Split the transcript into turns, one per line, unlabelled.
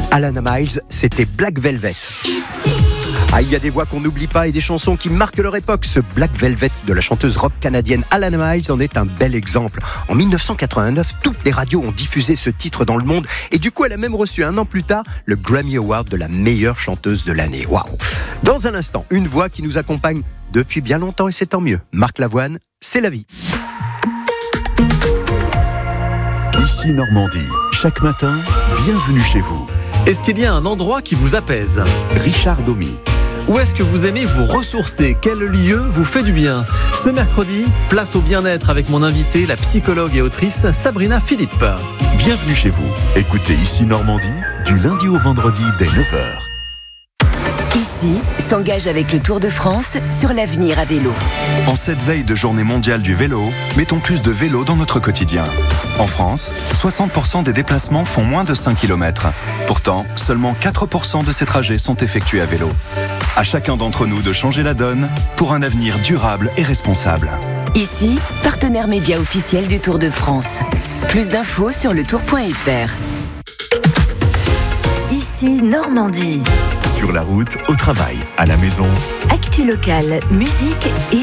Alana Miles, c'était Black Velvet. Ah, il y a des voix qu'on n'oublie pas et des chansons qui marquent leur époque. Ce Black Velvet de la chanteuse rock canadienne Alana Miles en est un bel exemple. En 1989, toutes les radios ont diffusé ce titre dans le monde et du coup, elle a même reçu un an plus tard le Grammy Award de la meilleure chanteuse de l'année. Waouh! Dans un instant, une voix qui nous accompagne depuis bien longtemps et c'est tant mieux. Marc Lavoine, c'est la vie.
Ici Normandie, chaque matin, bienvenue chez vous.
Est-ce qu'il y a un endroit qui vous apaise ?
Richard Domy.
Où est-ce que vous aimez vous ressourcer ? Quel lieu vous fait du bien ? Ce mercredi, place au bien-être avec mon invitée, la psychologue et autrice Sabrina Philippe.
Bienvenue chez vous. Écoutez Ici Normandie, du lundi au vendredi dès 9h.
Ici, s'engage avec le Tour de France sur l'avenir à vélo.
En cette veille de journée mondiale du vélo, mettons plus de vélo dans notre quotidien. En France, 60% des déplacements font moins de 5 km. Pourtant, seulement 4% de ces trajets sont effectués à vélo. À chacun d'entre nous de changer la donne pour un avenir durable et responsable.
Ici, partenaire média officiel du Tour de France. Plus d'infos sur letour.fr. Ici Normandie.
Sur la route, au travail, à la maison.
Actu locale, musique et